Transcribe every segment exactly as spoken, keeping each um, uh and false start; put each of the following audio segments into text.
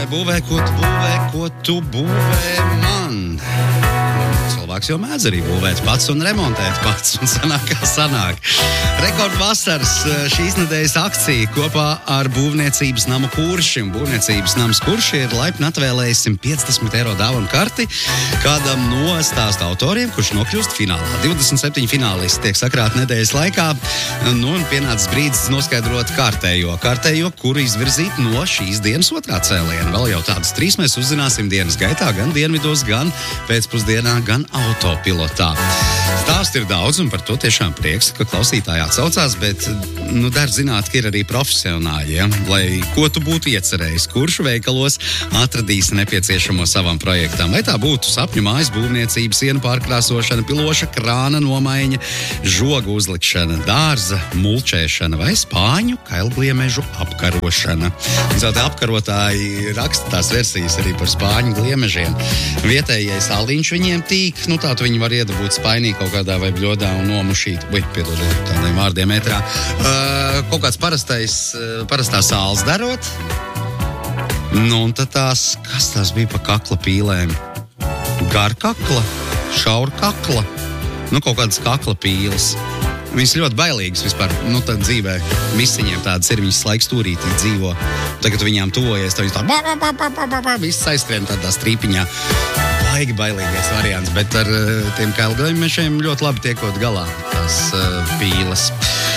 Būvē, būvē, ko tu būvē, ko tu būvē man? Cilvēks jau mēdz arī būvēt pats un remontēt pats, un sanāk, kā sanāk. Rekordvasaras šīs nedēļas akcija kopā ar būvniecības namu Kurši, un būvniecības nams Kurši ir laipni atvēlējis simt piecdesmit eiro dāvanu karti kādam no stāsta autoriem, kurš nokļūst finālā. divdesmit septiņi finālisti tiek sakrāti nedēļas laikā, nu un pienācis brīdis noskaidrot kārtējo, kārtējo, kuru izvirzīt no šīs dienas otrā cēliena. Vēl jau tādas trīs mēs uzzināsim dienas gaitā, gan dienvidos, gan pēcpusdienā, gan autopilotā. Stāstu ir daudz, un par to tiešām prieks, ka klausītāji atsaucās, bet, nu, dar zināt, ka ir arī profesionāļi, ja? Lai ko tu būtu iecerējis, kuršu veikalos atradīs nepieciešamo savam projektam. Vai tā būtu sapņu mājas būvniecība, sienu pārkrāsošana, piloša krāna nomaiņa, žogu uzlikšana, dārza mulčēšana vai spāņu kailgliemežu apkarošana. Un tā apkarotāji raksta tās versijas arī par spāņu gliemežiem. Vietējais aliņš viņiem tīk, nu tā tu viņi var iedabūt spainī kaut kādā vai bļodā un nomušīt. Vai, piedodiet, tādiem vārdiem metrā. Uh, kaut kāds parastais, uh, parastā sāls darot. Nu, un tad tās, kas tās bija pa kakla pīlēm? Garkakla, šaurkakla, nu kaut kādas kakla pīles. Viņas ļoti bailīgas vispār, nu tad dzīvē. Misiņiem tādas ir, viņas laiks stūrītī dzīvo. Tagad viņām tuvojies, tad viņas tā bā, bā, bā, bā, bā, bā, viss aizskrien tādā strīpiņā. Baigi bailīgais variants, bet ar uh, tiem kailgliemežiem ļoti labi tiekot galā tās uh, pīles.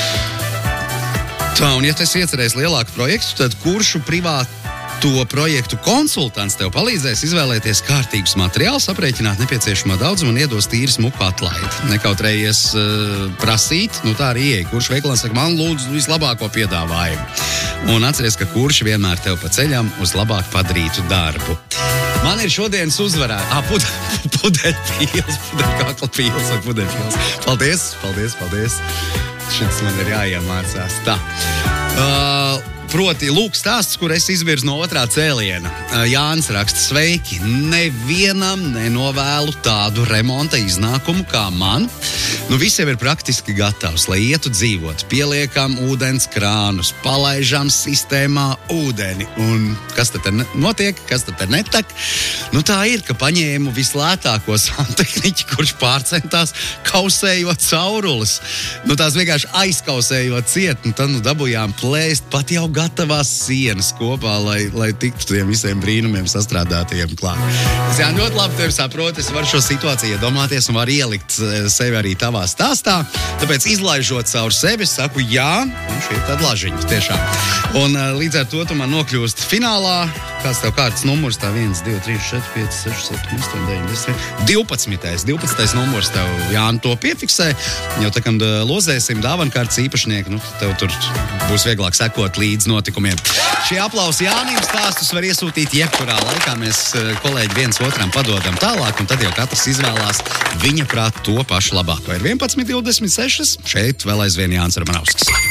Tā, un ja tu esi iecerējis lielāku projektu, tad kuršu privātu to projektu konsultants tev palīdzēs izvēlēties kārtīgus materiālus, aprēķināt nepieciešamo daudzumu un iedos tīri smuku atlaidi. Nekautrējies uh, prasīt, nu tā arī ieeja. Kurš veikalā saka, man lūdzu vislabāko piedāvājumu. Un atceries, ka kurši vienmēr tev pa ceļam uz labāk padarītu darbu. Man ir šodienas uzvarā. Ah, pud, pudeļpīls, pudeļkakla pīls vai pudeļpīls. Paldies, paldies, paldies. Šis man ir jāiemācās. Tā. Uh, Proti, lūk stāsts, kur es izvirzu no otrā cēliena. Jānis raksta, sveiki, nevienam nenovēlu tādu remonta iznākumu kā man. Nu, viss jau ir praktiski gatavs, lai ietu dzīvot. Pieliekam ūdens krānus, palaižam sistēmā ūdeni. Un kas tad notiek, kas tad netak? Nu, tā ir, ka paņēmu vislētāko santehniķi, kurš pārcentās kausējot caurules. Nu, tās vienkārši aizkausējot ciet, un tad nu dabujām plēst pat jau gatavās sienas kopā, lai, lai tiktu tiem visiem brīnumiem sastrādātajiem klāt. Es jā, ļoti labi tevi saprotu, es varu šo situāciju iedomāties un varu ielikt sevi arī tavā stāstā, tāpēc izlaižot caur sevi, saku jā, un šī ir tāda lažiņa, tiešām. Un līdz ar to tu man nokļūst finālā, kāds tev kārtas numurs, tā viens, divi, trīs, četri, pieci, seši, septiņi, astoņi, deviņi, desmit, divpadsmitais. divpadsmitais numurs tev, Jāni, to piefiksē, jo tā, kad lozēsim dāvankārtas īpašnieku, nu, tev tur būs vieglāk sekot līdz notikumiem. Šie aplausi Jānim, stāstus var iesūtīt jebkurā laikā, mēs kolēģi viens otram padodam tālāk, un tad jau katrs izvēlās viņa prāt to pašu labāko. Ir vienpadsmit divdesmit seši, šeit vēl aizvien Jānis Armanovskis.